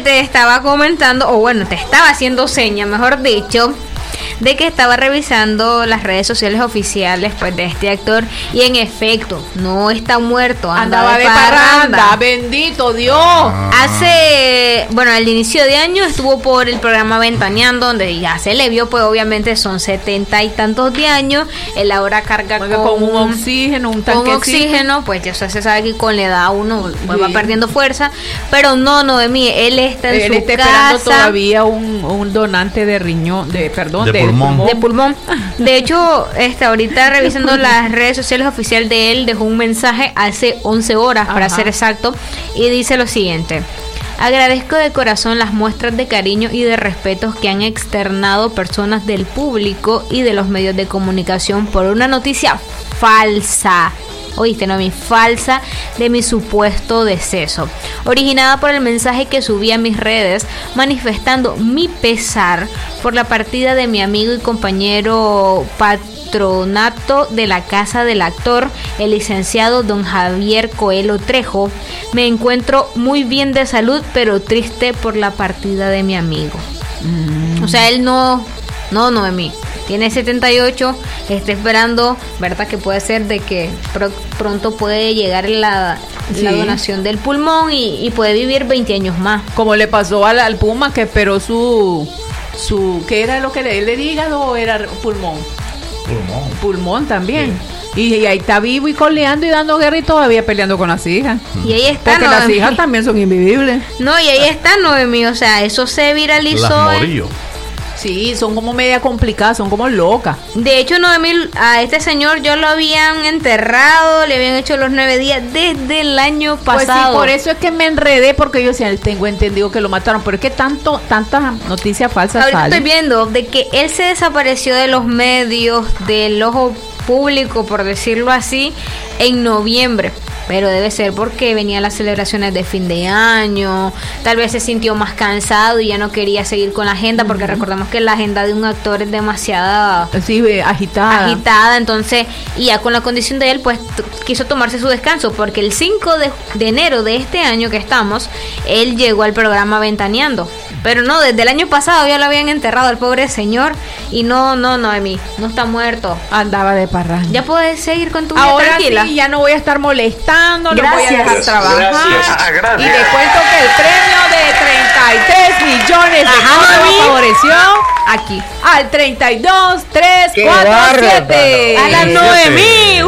te estaba comentando, o bueno, te estaba haciendo seña, mejor dicho, de que estaba revisando las redes sociales oficiales pues de este actor y en efecto no está muerto, andaba de parranda, bendito Dios. Al inicio de año estuvo por el programa Ventaneando, donde ya se le vio, pues obviamente son 70 y tantos de años, él ahora carga con un oxígeno, un tanquecito. Con oxígeno, pues ya se sabe que con la edad uno pues, va perdiendo fuerza, pero no de mí, él está en su casa. Esperando todavía un donante de riñón, de pulmón. De hecho, ahorita revisando las redes sociales oficiales de él, dejó un mensaje hace 11 horas, para ser exacto, y dice lo siguiente: agradezco de corazón las muestras de cariño y de respeto que han externado personas del público y de los medios de comunicación por una noticia falsa. Oíste, Noemí, falsa de mi supuesto deceso, originada por el mensaje que subí a mis redes manifestando mi pesar por la partida de mi amigo y compañero patronato de la casa del actor, el licenciado don Javier Coelho Trejo. Me encuentro muy bien de salud, pero triste por la partida de mi amigo. O sea, él no, Noemí. Tiene 78, está esperando, ¿verdad? Que puede ser de que pronto puede llegar la donación del pulmón y puede vivir 20 años más. Como le pasó al Puma, que esperó su ¿qué era lo que le hígado o era pulmón? Pulmón también. Sí. Y ahí está vivo y coleando y dando guerra y todavía peleando con las hijas. Y ahí está. Porque las hijas también son invivibles. No, y ahí está Noemí, o sea, eso se viralizó. Las morillo. Sí, son como media complicadas, son como locas. De hecho, Noemí, a este señor yo lo habían enterrado, le habían hecho los 9 días desde el año pasado. Pues sí, por eso es que me enredé, porque yo decía, tengo entendido que lo mataron, pero es que tantas noticias falsas ahorita salen. Estoy viendo de que él se desapareció de los medios, del ojo público, por decirlo así, en noviembre. Pero debe ser porque venían las celebraciones de fin de año, tal vez se sintió más cansado y ya no quería seguir con la agenda, porque recordemos que la agenda de un actor es demasiada agitada, entonces, y ya con la condición de él, pues quiso tomarse su descanso, porque el 5 de enero de este año que estamos, él llegó al programa Ventaneando, pero no, desde el año pasado ya lo habían enterrado al pobre señor, y no, Noemí, no está muerto. Andaba de parranda. Ya puedes seguir con tu vida ahora tranquila. Sí, ya no voy a estar molestando. No voy a dejar trabajar. Gracias. Y te cuento que el premio de 33 millones de Córdoba favoreció aquí al 32 3 4 7 a la Noemí.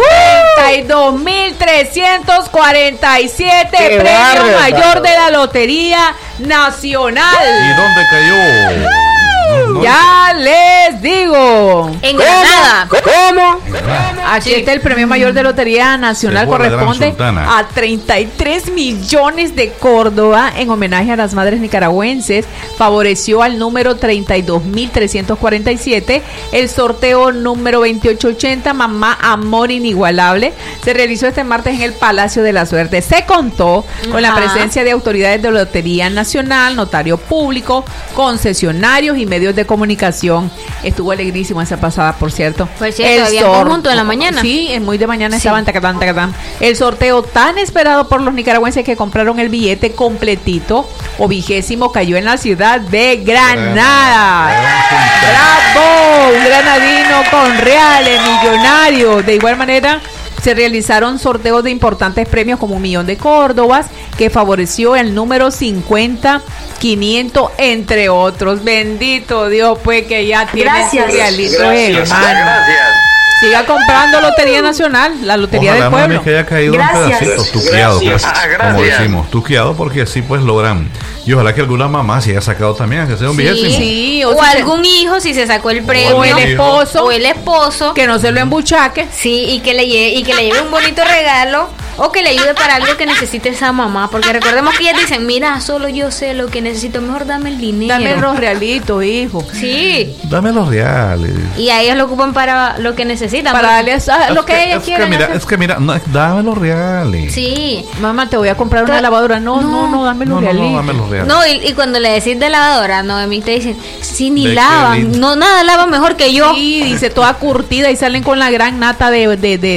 32.347 premio mayor de la Lotería Nacional. ¿Y dónde cayó? Ya les digo. En Granada. ¿Cómo? Aquí está el premio mayor de Lotería Nacional, corresponde a 33 millones de Córdoba en homenaje a las madres nicaragüenses. Favoreció al número 32.347. El sorteo número 2880, Mamá Amor Inigualable, se realizó este martes en el Palacio de la Suerte. Se contó con la presencia de autoridades de Lotería Nacional, notario público, concesionarios y medios de comunicación. Estuvo alegrísimo esa pasada, por cierto. Pues cierto, había conjunto en la mañana. Sí, muy de mañana estaban tacatán. El sorteo tan esperado por los nicaragüenses que compraron el billete completito o 20º cayó en la ciudad de Granada. ¡Bravo! Un granadino con reales, millonario. De igual manera, se realizaron sorteos de importantes premios como 1 millón de córdobas, que favoreció el número 50, 500, entre otros. Bendito Dios, pues, que ya tiene su realito, hermano. Siga comprando Lotería Nacional, la Lotería del Pueblo. Que haya caído un pedacito tuqueado, pues, como decimos, tuqueado, porque así pues logran. Y ojalá que alguna mamá se haya sacado también, que sea un vigésimo. Sí, o algún hijo si se sacó el premio. O el esposo. Que no se lo embuchaque. Sí, y que le lleve un bonito regalo. O que le ayude para algo que necesite esa mamá. Porque recordemos que ellas dicen, mira, solo yo sé lo que necesito. Mejor dame el dinero. Dame los realitos, hijo. Sí. Dame los reales. Y a ellos lo ocupan para lo que necesitan. Para darles lo que ellas quieren. Es que mira, no, dame los reales. Sí. Mamá, te voy a comprar una lavadora. No, dame los reales. No, dame los reales. No, y cuando le decís de lavadora, Noemí te dicen, sí, ni lavan. No, nada lava mejor que yo. Sí, dice, toda curtida y salen con la gran nata de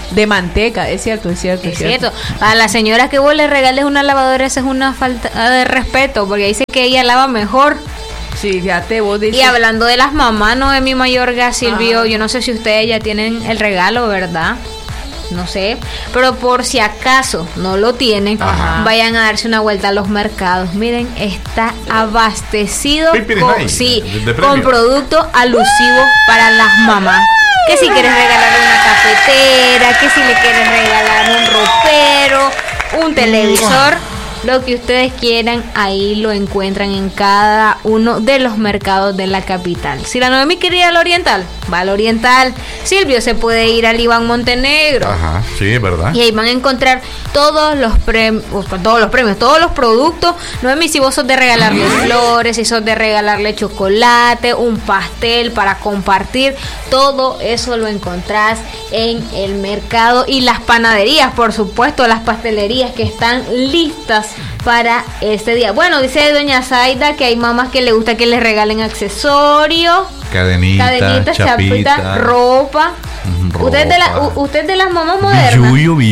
de manteca, es cierto. Es cierto. A la señora que vos le regales una lavadora, esa es una falta de respeto, porque dice que ella lava mejor. Sí, fíjate, vos dices. Y hablando de las mamás, no de mi mayorga, Silvio, yo no sé si ustedes ya tienen el regalo, ¿verdad? No sé, pero por si acaso no lo tienen, vayan a darse una vuelta a los mercados. Miren, está abastecido con productos alusivos para las mamás. Que si quieres regalar una cafetera, que si le quieres regalar un ropero, un televisor, lo que ustedes quieran, ahí lo encuentran en cada uno de los mercados de la capital. Si la Noemi quiere ir al Oriental, va al Oriental. Silvio se puede ir al Iván Montenegro. Ajá, sí, es verdad. Y ahí van a encontrar todos los premios, todos los productos. Noemi, si vos sos de regalarle flores, si sos de regalarle chocolate, un pastel para compartir, todo eso lo encontrás en el mercado. Y las panaderías, por supuesto, las pastelerías que están listas para este día. Bueno, dice doña Zaida que hay mamás que le gusta que les regalen accesorios, cadenitas, chapitas, ropa. Usted de las mamás modernas.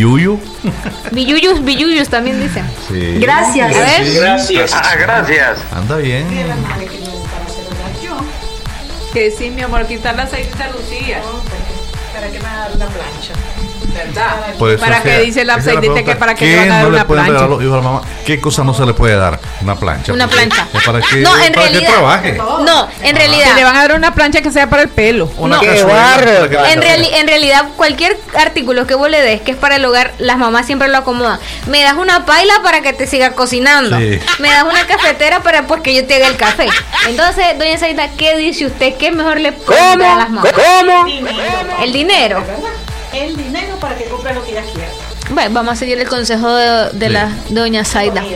Billuyus también dicen. Sí. Gracias. A ver. Gracias. Anda bien. Que sí, mi amor, quitar la aceitita Lucía. ¿Para qué me va a dar una plancha? ¿Verdad? ¿Para qué dice la aceitita que para qué le van a dar una plancha? A los hijos de la mamá? ¿Qué cosa no se le puede dar? Una plancha. Una plancha. ¿Para qué, no, en para realidad. Que trabaje? No, en realidad. Se le van a dar una plancha que sea para el pelo. Una en realidad, cualquier artículo que vos le des que es para el hogar, las mamás siempre lo acomodan. Me das una paila para que te siga cocinando. Sí. Me das una cafetera para pues que yo te haga el café. Entonces, doña Zaida, ¿qué dice usted? ¿Qué mejor le puede dar a las mamás? ¿Cómo? El dinero. El dinero para que compre lo que ella quiera. Bueno, vamos a seguir el consejo de la doña Zaida.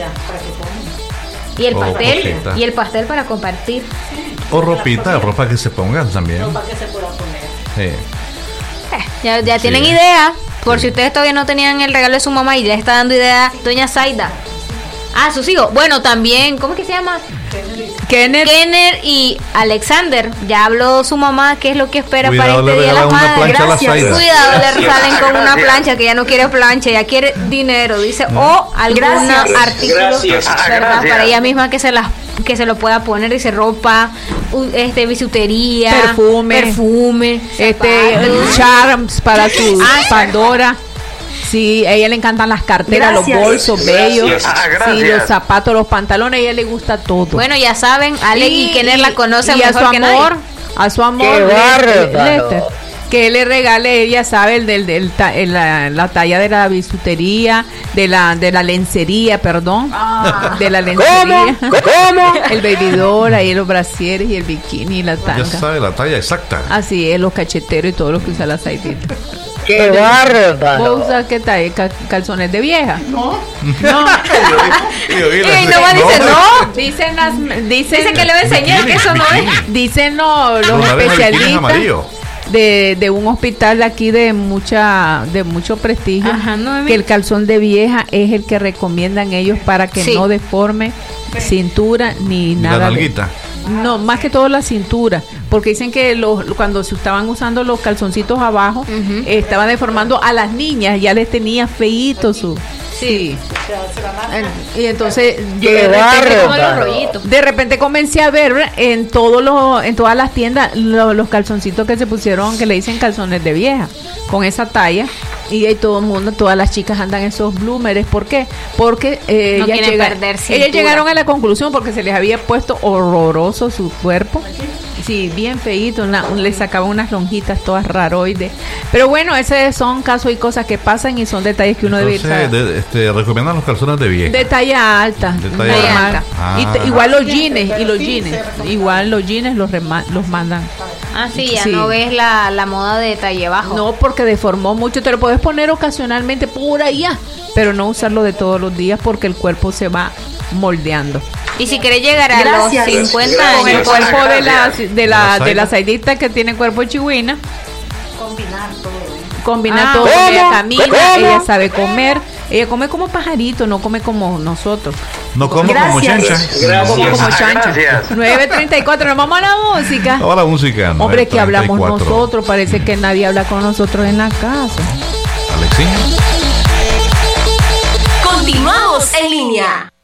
Y el pastel, y el pastel para compartir. O ropa que se pongan también. Ropa que se pueda poner. Sí. Ya tienen idea. Por si ustedes todavía no tenían el regalo de su mamá y le está dando idea doña Zaida. Ah, sus hijos. Bueno, también, ¿cómo es que se llama? Kenner y Alexander. Ya habló su mamá qué es lo que espera para este día de las madres. Gracias. Cuidado, le salen con una plancha que ya no quiere plancha, ya quiere dinero, dice, o algún artículo, ¿verdad? Para ella misma que se lo pueda poner, dice ropa, bisutería, perfume, charms para su Pandora. Sí, a ella le encantan las carteras, los bolsos bellos, sí, los zapatos, los pantalones, a ella le gusta todo. Bueno, ya saben, Alex y Kenner la conocen y mejor que nadie. A su amor, Lester, que le regale, ella sabe la talla de la bisutería, de la lencería, perdón, de la lencería. ¿Cómo? El babydoll, ahí los brasieres y el bikini y la tanga. Ya sabe la talla exacta. Así es, los cacheteros y todo lo que usa la Zaidita. ¡Qué bárbaro! ¿Vos usas qué tal? ¿Calzones de vieja? No. Y no va a decir no. Dice que le va a enseñar que eso no es. Dicen los especialistas de un hospital aquí de mucho prestigio. Ajá, que el calzón de vieja es el que recomiendan ellos para que no deforme cintura ni nada. La nalguita. No, más que todo la cintura, porque dicen que cuando se estaban usando los calzoncitos abajo, estaban deformando a las niñas, ya les tenía feíto su... Sí. Y entonces yo de repente comencé a ver en todas las tiendas los calzoncitos que se pusieron, que le dicen calzones de vieja, con esa talla. Y ahí todo el mundo, todas las chicas andan en esos bloomers. ¿Por qué? Porque ellas llegaron a la conclusión porque se les había puesto horroroso su cuerpo. Sí, bien feíto, le sacaban unas lonjitas todas raroides. Pero bueno, esos son casos y cosas que pasan y son detalles que uno debe saber. Recomiendan los calzones de vieja. De talla alta. De talla alta. Igual los jeans, igual los jeans los mandan. Ah, sí, ya no ves la moda de talle bajo. No, porque deformó mucho. Te lo puedes poner ocasionalmente por allá, pero no usarlo de todos los días porque el cuerpo se va moldeando. Y si querés llegar a los 50 años, el cuerpo de la Zaidita que tiene cuerpo chihuina, combinar todo. Ella camina, ella sabe comer. Ella come como pajarito, no come como nosotros. No come como chancha. Como chancha. 9:34, nos vamos a la música. Vamos a la música. Hombre, que hablamos nosotros, parece que nadie habla con nosotros en la casa. Alexiño. Continuamos en línea.